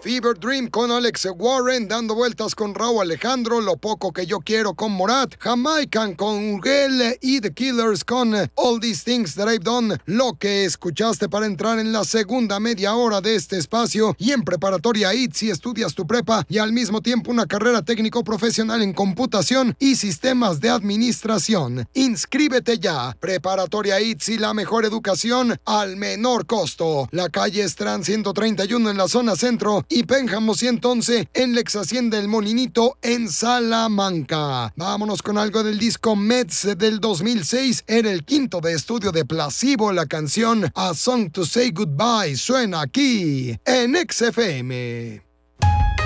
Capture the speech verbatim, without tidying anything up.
Fever Dream con Alex Warren, Dando Vueltas con Raúl Alejandro, Lo Poco Que Yo Quiero con Morat, Jamaican con Ugel y The Killers con All These Things That I've Done. Lo que escuchaste para entrar en la segunda media hora de este espacio. Y en Preparatoria I T S, si estudias tu prepa y al mismo tiempo una carrera técnico profesional en computación y sistemas de administración, inscríbete ya. Preparatoria I T S y la mejor educación al menor costo. La calle Strand ciento treinta y uno en la zona centro y Pénjamo ciento once en la ex hacienda El Molinito en Salamanca. Vámonos con algo del disco Meds del dos mil seis. Era el quinto de estudio de Placebo. La canción A Song to Say Goodbye suena aquí en X F M.